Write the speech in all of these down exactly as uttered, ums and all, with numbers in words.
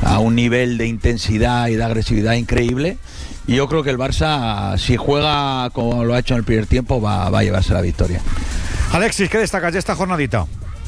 a un nivel de intensidad y de agresividad increíble. Y yo creo que el Barça, si juega como lo ha hecho en el primer tiempo, va, va a llevarse la victoria. Alexis, ¿qué destacas de esta jornadita?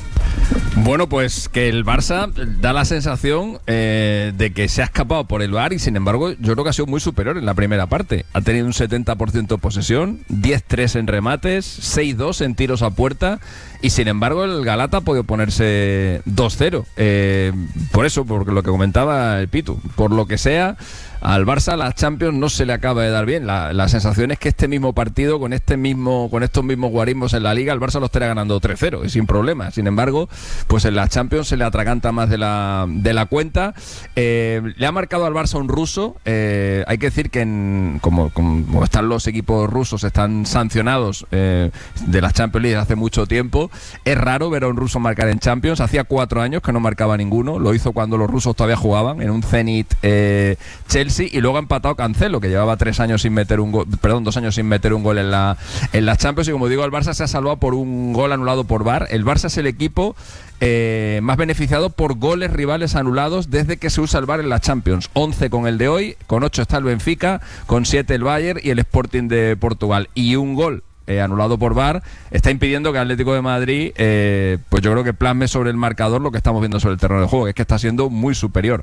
Bueno, pues que el Barça da la sensación eh, de que se ha escapado por el V A R y sin embargo yo creo que ha sido muy superior en la primera parte. Ha tenido un setenta por ciento de posesión, diez tres en remates, seis dos en tiros a puerta y sin embargo el Galata ha podido ponerse dos cero. Eh, por eso, por lo que comentaba el Pitu, por lo que sea, al Barça la Champions no se le acaba de dar bien. La, la sensación es que este mismo partido, con este mismo, con estos mismos guarismos en la Liga, el Barça lo estaría ganando tres cero y sin problema. Sin embargo, pues en la Champions se le atraganta más de la, de la cuenta. Eh, le ha marcado al Barça un ruso. Eh, hay que decir que en, como, como están los equipos rusos, están sancionados eh, de la Champions League hace mucho tiempo. Es raro ver a un ruso marcar en Champions. Hacía cuatro años que no marcaba ninguno. Lo hizo cuando los rusos todavía jugaban en un Zenit eh, Chelsea. Y luego ha empatado Cancelo, que llevaba tres años sin meter un gol, perdón, dos años sin meter un gol en la en la Champions. Y como digo, el Barça se ha salvado por un gol anulado por V A R. El Barça es el equipo eh, más beneficiado por goles rivales anulados desde que se usa el V A R en la Champions. once con el de hoy, con ocho está el Benfica, con siete el Bayern y el Sporting de Portugal. Y un gol Eh, anulado por V A R, está impidiendo que el Atlético de Madrid, eh, pues yo creo que plasme sobre el marcador lo que estamos viendo sobre el terreno de juego, que es que está siendo muy superior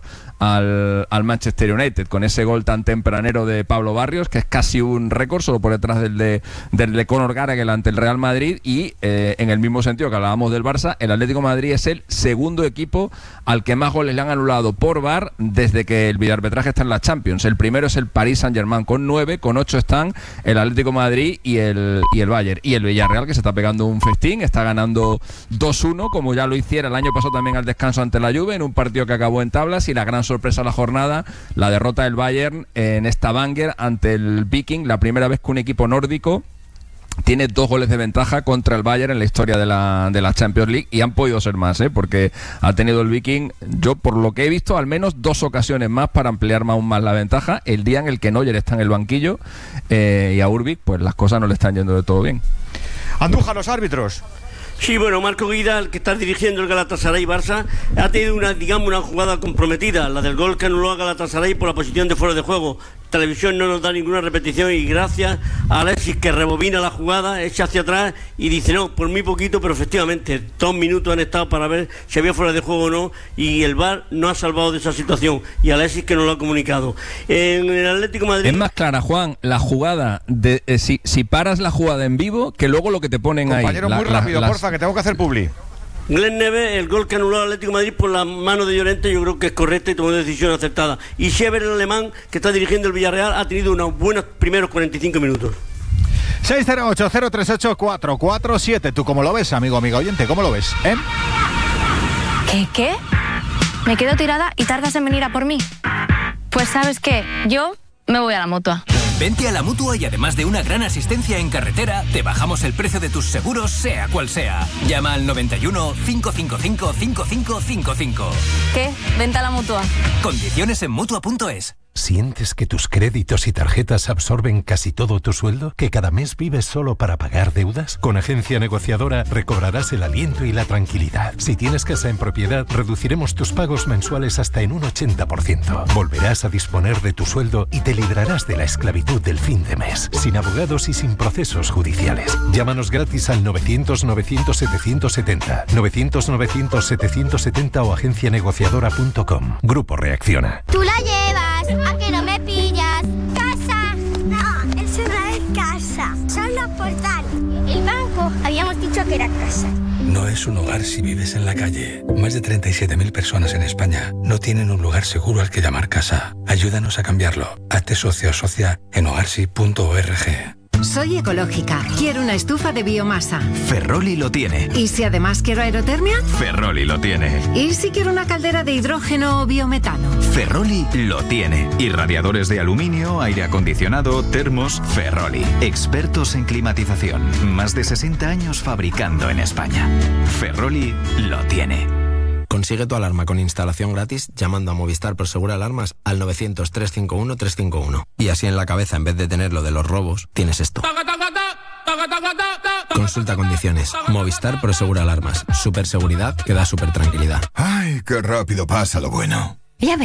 al, al Manchester United, con ese gol tan tempranero de Pablo Barrios, que es casi un récord, solo por detrás del de, del de Conor Gallagher ante el Real Madrid, y eh, en el mismo sentido que hablábamos del Barça, el Atlético de Madrid es el segundo equipo al que más goles le han anulado por V A R desde que el videoarbitraje está en la Champions. El primero es el Paris Saint-Germain con nueve, con ocho están el Atlético de Madrid y el y el Bayern. Y el Villarreal, que se está pegando un festín, está ganando dos uno, como ya lo hiciera el año pasado también al descanso ante la Juve, en un partido que acabó en tablas. Y la gran sorpresa de la jornada, la derrota del Bayern en Stavanger ante el Viking, la primera vez que un equipo nórdico tiene dos goles de ventaja contra el Bayern en la historia de la, de la Champions League, y han podido ser más, ¿eh? Porque ha tenido el Viking, yo por lo que he visto, al menos dos ocasiones más para ampliar aún más la ventaja, el día en el que Neuer está en el banquillo, eh, y a Urbic pues las cosas no le están yendo de todo bien. Andújar, los árbitros. Sí, bueno, Marco Guida, el que está dirigiendo el Galatasaray Barça, ha tenido una, digamos, una jugada comprometida, la del gol que anuló a Galatasaray por la posición de fuera de juego. Televisión no nos da ninguna repetición y gracias a Alexis, que rebobina la jugada, echa hacia atrás y dice no, por muy poquito, pero efectivamente dos minutos han estado para ver si había fuera de juego o no, y el V A R no ha salvado de esa situación, y Alexis que nos lo ha comunicado. En el Atlético de Madrid es más clara, Juan, la jugada de eh, si, si paras la jugada en vivo que luego lo que te ponen Compañero, ahí. Compañero, muy la, rápido, la, porfa, que tengo que hacer publi. Glenn Neves, el gol que anuló al Atlético de Madrid por la mano de Llorente, yo creo que es correcta y tomó una decisión acertada. Y Schäfer, el alemán, que está dirigiendo el Villarreal, ha tenido unos buenos primeros cuarenta y cinco minutos. seis cero ocho cero tres ocho cuatro cuatro siete. ¿Tú cómo lo ves, amigo, amigo oyente? ¿Cómo lo ves? ¿Eh? ¿Qué, qué? ¿Me quedo tirada y tardas en venir a por mí? Pues ¿sabes qué? Yo me voy a la Mutua. Vente a la Mutua y además de una gran asistencia en carretera, te bajamos el precio de tus seguros, sea cual sea. Llama al noventa y uno, cinco cinco cinco, cinco cinco cinco cinco. ¿Qué? Vente a la Mutua. Condiciones en Mutua punto es. ¿Sientes que tus créditos y tarjetas absorben casi todo tu sueldo? ¿Que cada mes vives solo para pagar deudas? Con Agencia Negociadora recobrarás el aliento y la tranquilidad. Si tienes casa en propiedad, reduciremos tus pagos mensuales hasta en un ochenta por ciento. Volverás a disponer de tu sueldo y te librarás de la esclavitud del fin de mes, sin abogados y sin procesos judiciales. Llámanos gratis al novecientos, novecientos, setecientos setenta, novecientos, novecientos, setecientos setenta o agencia negociadora punto com. Grupo Reacciona. ¡Tú la llevas! ¿A que no me pillas? ¡Casa! No, eso no es casa. Son los portales. El banco, habíamos dicho que era casa. No es un hogar si vives en la calle. Más de treinta y siete mil personas en España no tienen un lugar seguro al que llamar casa. Ayúdanos a cambiarlo. Hazte socio o socia en hogarsi punto org. Soy ecológica. Quiero una estufa de biomasa. Ferroli lo tiene. ¿Y si además quiero aerotermia? Ferroli lo tiene. ¿Y si quiero una caldera de hidrógeno o biometano? Ferroli lo tiene. Y radiadores de aluminio, aire acondicionado, termos. Ferroli. Expertos en climatización. Más de sesenta años fabricando en España. Ferroli lo tiene. Consigue tu alarma con instalación gratis llamando a Movistar Prosegur Alarmas al novecientos, trescientos cincuenta y uno, trescientos cincuenta y uno. Y así en la cabeza, en vez de tener lo de los robos, tienes esto. Consulta condiciones. Movistar Prosegur Alarmas. Super seguridad que da super tranquilidad. Ay, qué rápido pasa lo bueno. Ya ves.